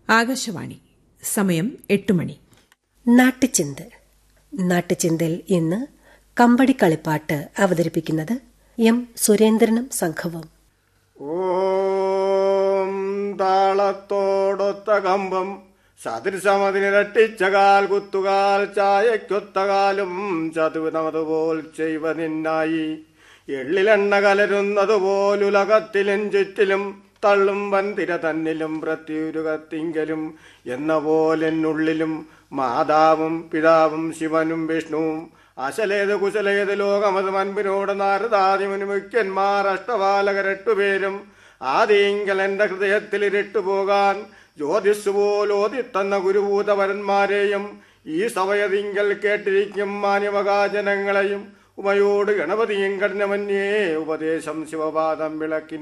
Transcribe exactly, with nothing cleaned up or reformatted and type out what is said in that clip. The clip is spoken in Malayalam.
ആകാശവാണി. സമയം എട്ട് മണി. നാട്ടുചിന്ത. നാട്ടുചിന്തയിൽ ഇന്ന് കമ്പടിക്കളിപ്പാട്ട് അവതരിപ്പിക്കുന്നത് എം സുരേന്ദ്രനും സംഘവും. ഓം താളത്തോടൊത്ത കമ്പം സദൃശമതിനിരട്ടിച്ചകാൽ കുത്തുകാൽ ചായക്കൊത്തകാലും ചതുവിനതുപോൽ ചെയ്വതിനായി എള്ളിലെണ്ണ കലരുന്നതുപോലുലകത്തിലും ചുറ്റിലും തള്ളും വൻതിര തന്നിലും പ്രത്യുരുകത്തിങ്കലും എന്ന പോലെന്നുള്ളിലും മാതാവും പിതാവും ശിവനും വിഷ്ണുവും അശലേത് കുശലേത് ലോകമത് മൻപിനോട് നാരദാദിമുനി മുഖ്യന്മാർ അഷ്ടപാലകരെട്ടുപേരും ആദിങ്കൽ എന്റെ ഹൃദയത്തിൽ ഇരട്ടുപോകാൻ ജ്യോതിസ് പോലോതിത്തന്ന ഗുരുഭൂതവരന്മാരെയും ഈ സമയത്തിങ്കൽ കേട്ടിരിക്കും മാന്യമകാജനങ്ങളെയും ഉമയോട് ഗണപതിയും കഠിനമന്യേ ഉപദേശം ശിവപാദം വിളക്കി